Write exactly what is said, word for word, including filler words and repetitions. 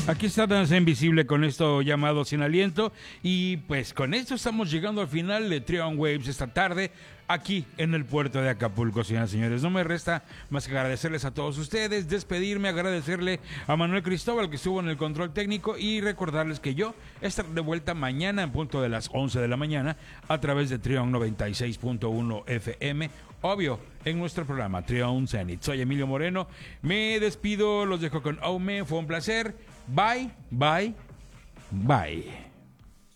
Aquí está Danza Invisible con esto llamado Sin Aliento. Y pues con esto estamos llegando al final de Trio on Waves esta tarde, aquí en el puerto de Acapulco, señoras y señores. No me resta más que agradecerles a todos ustedes, despedirme, agradecerle a Manuel Cristóbal que estuvo en el control técnico y recordarles que yo estaré de vuelta mañana en punto de las once de la mañana a través de Trion noventa y seis punto uno F M. Obvio, en nuestro programa Trion Zenith. Soy Emilio Moreno, me despido, los dejo con Aume, fue un placer. Bye, bye, bye.